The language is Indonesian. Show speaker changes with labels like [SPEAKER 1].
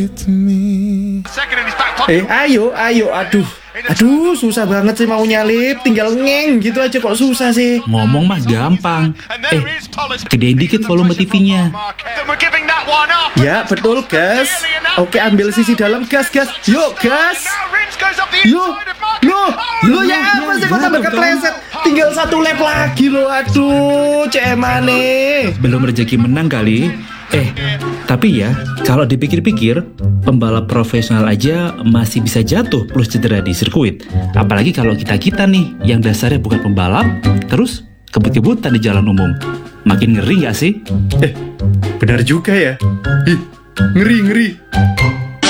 [SPEAKER 1] Ayo, aduh, susah banget sih mau nyalip, tinggal ngeng gitu aja kok susah sih.
[SPEAKER 2] Ngomong mah gampang. Gedein dikit volume TV-nya.
[SPEAKER 1] Ya, betul, gas. Oke, ambil sisi dalam, gas. Yuk, gas. Lo ya apa sih kok tambah kepleset? Tinggal satu lap lagi lo, aduh, cemane.
[SPEAKER 2] Belum rezeki menang kali. Tapi ya, kalau dipikir-pikir, pembalap profesional aja masih bisa jatuh plus cedera di sirkuit. Apalagi kalau kita nih, yang dasarnya bukan pembalap, terus kebut-kebutan di jalan umum. Makin ngeri gak sih?
[SPEAKER 1] Benar juga ya. Ngeri.